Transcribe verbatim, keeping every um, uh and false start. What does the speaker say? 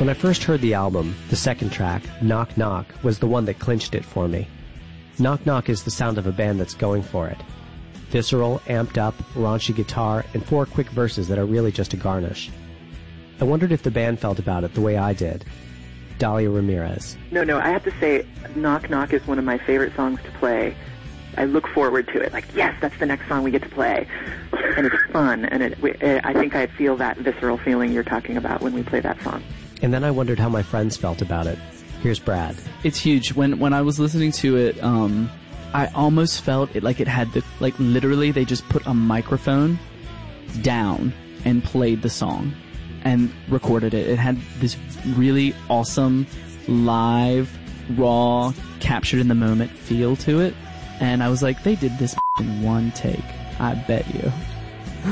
When I first heard the album, the second track, Knock Knock, was the one that clinched it for me. Knock Knock is the sound of a band that's going for it. Visceral, amped up, raunchy guitar, and four quick verses that are really just a garnish. I wondered if the band felt about it the way I did. Dahlia Ramirez. No, no, I have to say, Knock Knock is one of my favorite songs to play. I look forward to it. Like, yes, that's the next song we get to play. And it's fun, and it, it, I think I feel that visceral feeling you're talking about when we play that song. And then I wondered how my friends felt about it. Here's Brad. It's huge. When when I was listening to it, um, I almost felt it like it had the, like literally they just put a microphone down and played the song and recorded it. It had this really awesome, live, raw, captured in the moment feel to it. And I was like, they did this in one take. I bet you.